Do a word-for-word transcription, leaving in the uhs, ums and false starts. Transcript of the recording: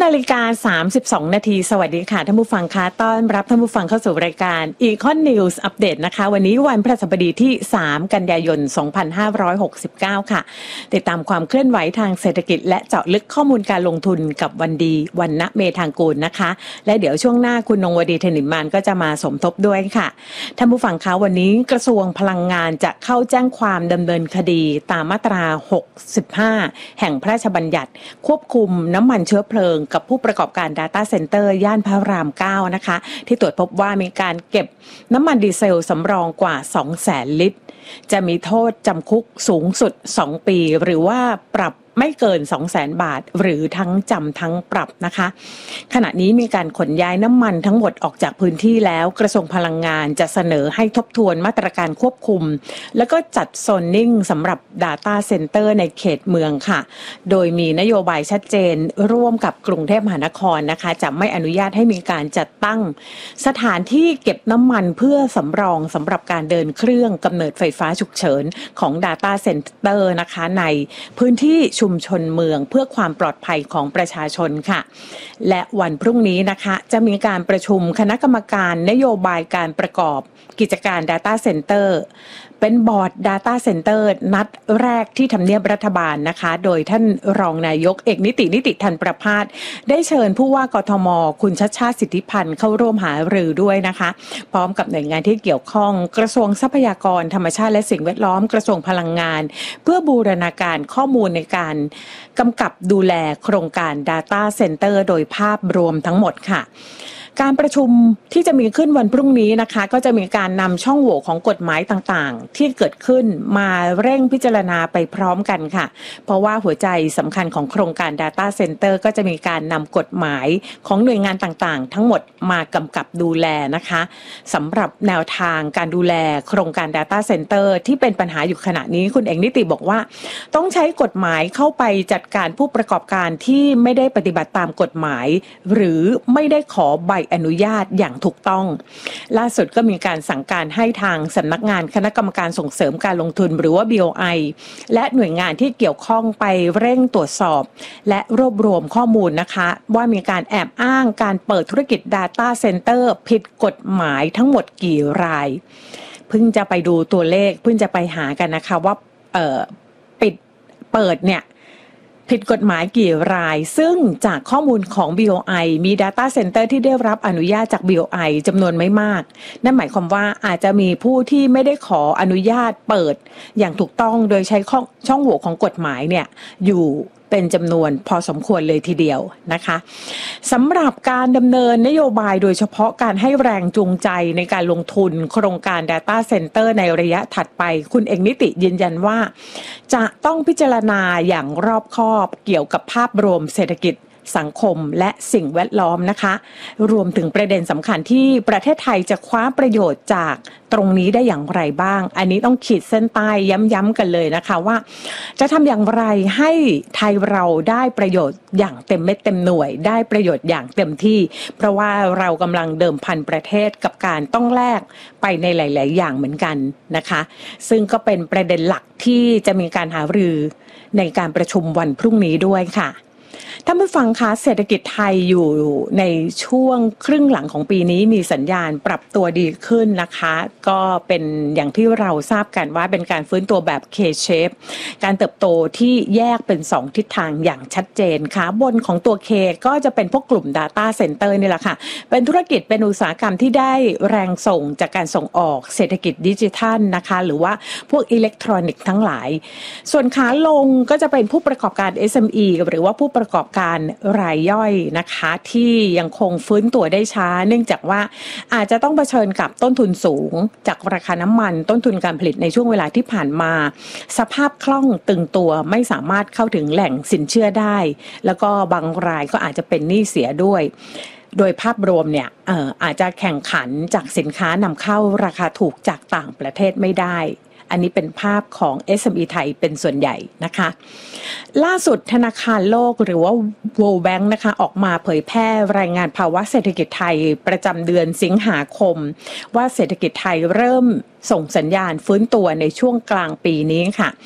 นาฬิกาสามสิบสองนาทีสวัสดีค่ะท่านผู้ฟังคะต้อนรับท่านผู้ฟังเข้าสู่รายการ Econ News Update นะคะวันนี้วันพฤหัสบดีที่สามกันยายนสองพันห้าร้อยหกสิบเก้าค่ะติดตามความเคลื่อนไหวทางเศรษฐกิจและเจาะลึกข้อมูลการลงทุนกับวันดีวันณเมธางกูลนะคะและเดี๋ยวช่วงหน้าคุณนงวดีเทนิมานก็จะมาสมทบด้วยค่ะท่านผู้ฟังคะวันนี้กระทรวงพลังงานจะเข้าแจ้งความดำเนินคดีตามมาตราหกสิบห้าแห่งพระราชบัญญัติควบคุมน้ำมันเชื้อเพลิงกับผู้ประกอบการ Data Center ย่านพระรามเก้านะคะที่ตรวจพบว่ามีการเก็บน้ำมันดีเซลสำรองกว่า สองแสน ลิตรจะมีโทษจำคุกสูงสุดสองปีหรือว่าปรับไม่เกิน สองแสน บาทหรือทั้งจำทั้งปรับนะคะขณะนี้มีการขนย้ายน้ำมันทั้งหมดออกจากพื้นที่แล้วกระทรวงพลังงานจะเสนอให้ทบทวนมาตรการควบคุมแล้วก็จัดโซนนิ่งสำหรับ Data Center ในเขตเมืองค่ะโดยมีนโยบายชัดเจนร่วมกับกรุงเทพมหานครนะคะจะไม่อนุญาตให้มีการจัดตั้งสถานที่เก็บน้ำมันเพื่อสำรองสำหรับการเดินเครื่องกำเนิดไฟฟ้าฉุกเฉินของ Data Center นะคะในพื้นที่ชุมชนเมืองเพื่อความปลอดภัยของประชาชนค่ะและวันพรุ่งนี้นะคะจะมีการประชุมคณะกรรมการนโยบายการประกอบกิจการ Data Center เป็นบอร์ด Data Center นัดแรกที่ทำเนียบรัฐบาลนะคะโดยท่านรองนายกเอกนิตินิติทันประภาสได้เชิญผู้ว่ากทมคุณชัชชาติสิทธิพันธ์เข้าร่วมหารือด้วยนะคะพร้อมกับหน่วยงานที่เกี่ยวข้องกระทรวงทรัพยากรธรรมชาติและสิ่งแวดล้อมกระทรวงพลังงานเพื่อบูรณาการข้อมูลในการกำกับดูแลโครงการ Data Center โดยภาพรวมทั้งหมดค่ะการประชุมที่จะมีขึ้นวันพรุ่งนี้นะคะก็จะมีการนำช่องโหว่ของกฎหมายต่างๆที่เกิดขึ้นมาเร่งพิจารณาไปพร้อมกันค่ะเพราะว่าหัวใจสำคัญของโครงการ Data Center ก็จะมีการนำกฎหมายของหน่วยงานต่างๆทั้งหมดมากำกับดูแลนะคะสำหรับแนวทางการดูแลโครงการ Data Center ที่เป็นปัญหาอยู่ขณะนี้คุณเอกนิติบอกว่าต้องใช้กฎหมายเข้าไปจัดการผู้ประกอบการที่ไม่ได้ปฏิบัติตามกฎหมายหรือไม่ได้ขอใบอนุญาตอย่างถูกต้องล่าสุดก็มีการสั่งการให้ทางสำนักงานคณะกรรมการส่งเสริมการลงทุนหรือว่า บี โอ ไอ และหน่วยงานที่เกี่ยวข้องไปเร่งตรวจสอบและรวบรวมข้อมูลนะคะว่ามีการแอบอ้างการเปิดธุรกิจ Data Center ผิดกฎหมายทั้งหมดกี่รายเพิ่งจะไปดูตัวเลขเพิ่งจะไปหากันนะคะว่าเอ่อปิดเปิดเนี่ยผิดกฎหมายกี่รายซึ่งจากข้อมูลของ บี โอ ไอ มี Data Center ที่ได้รับอนุญาตจาก บี โอ ไอ จำนวนไม่มากนั่นหมายความว่าอาจจะมีผู้ที่ไม่ได้ขออนุญาตเปิดอย่างถูกต้องโดยใช้ช่องโหว่ของกฎหมายเนี่ยอยู่เป็นจำนวนพอสมควรเลยทีเดียวนะคะสำหรับการดำเนินนโยบายโดยเฉพาะการให้แรงจูงใจในการลงทุนโครงการ Data Center ในระยะถัดไปคุณเอกนิติยืนยันว่าจะต้องพิจารณาอย่างรอบคอบเกี่ยวกับภาพรวมเศรษฐกิจสังคมและสิ่งแวดล้อมนะคะรวมถึงประเด็นสำคัญที่ประเทศไทยจะคว้าประโยชน์จากตรงนี้ได้อย่างไรบ้างอันนี้ต้องขีดเส้นใต้ย้ำๆกันเลยนะคะว่าจะทำอย่างไรให้ไทยเราได้ประโยชน์อย่างเต็มเม็ดเต็มหน่วยได้ประโยชน์อย่างเต็มที่เพราะว่าเรากำลังเดิมพันประเทศกับการต้องแลกไปในหลายๆอย่างเหมือนกันนะคะซึ่งก็เป็นประเด็นหลักที่จะมีการหารือในการประชุมวันพรุ่งนี้ด้วยค่ะท่านผู้ฟังคะเศรษฐกิจไทยอยู่ในช่วงครึ่งหลังของปีนี้มีสัญญาณปรับตัวดีขึ้นนะคะก็เป็นอย่างที่เราทราบกันว่าเป็นการฟื้นตัวแบบ K-shape การเติบโตที่แยกเป็นสองทิศทางอย่างชัดเจนขาบนของตัว K ก็จะเป็นพวกกลุ่ม Data Center นี่แหละค่ะเป็นธุรกิจเป็นอุตสาหกรรมที่ได้แรงส่งจากการส่งออกเศรษฐกิจดิจิทัลนะคะหรือว่าพวกอิเล็กทรอนิกส์ทั้งหลายส่วนขาลงก็จะเป็นผู้ประกอบการ เอส เอ็ม อี หรือว่าผู้ประกอบการรายย่อยนะคะที่ยังคงฟื้นตัวได้ช้าเนื่องจากว่าอาจจะต้องเผชิญกับต้นทุนสูงจากราคาน้ำมันต้นทุนการผลิตในช่วงเวลาที่ผ่านมาสภาพคล่องตึงตัวไม่สามารถเข้าถึงแหล่งสินเชื่อได้แล้วก็บางรายก็อาจจะเป็นหนี้เสียด้วยโดยภาพรวมเนี่ยเอ่ออาจจะแข่งขันจากสินค้านำเข้าราคาถูกจากต่างประเทศไม่ได้อันนี้เป็นภาพของ เอส เอ็ม อี ไทยเป็นส่วนใหญ่นะคะล่าสุดธนาคารโลกหรือว่า World Bank นะคะออกมาเผยแพร่รายงานภาวะเศรษฐกิจไทยประจำเดือนสิงหาคมว่าเศรษฐกิจไทยเริ่มส่งสัญญาณฟื้นตัวในช่วงกลางปีนี้ค่ะ